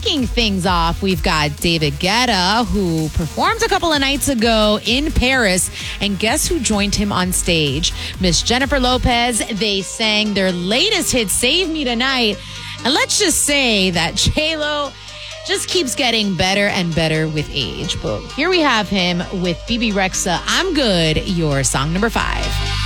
kicking things off, we've got David Guetta, who performed a couple of nights ago in Paris. And guess who joined him on stage? Miss Jennifer Lopez. They sang their latest hit, Save Me Tonight. And let's just say that J-Lo just keeps getting better and better with age. But here we have him with BB Rexha, I'm Good, your song number 5.